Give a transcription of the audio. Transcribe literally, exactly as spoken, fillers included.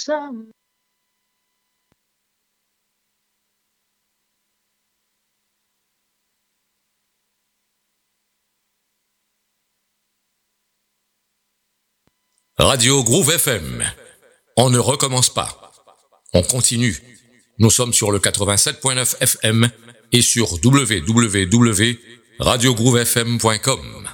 some. Radio Groove F M. On ne recommence pas. On continue. Nous sommes sur le quatre-vingt-sept point neuf F M et sur w w w point radio groove f m point com.